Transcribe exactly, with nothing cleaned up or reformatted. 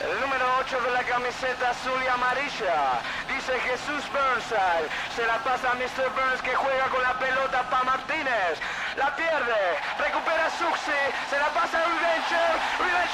El número ocho de la camiseta azul y amarilla. Dice Jesús Burnside. Se la pasa a mister Burns, que juega con la pelota para Martínez. La pierde. Recupera Suxi. Se la pasa a Revencher. Revencher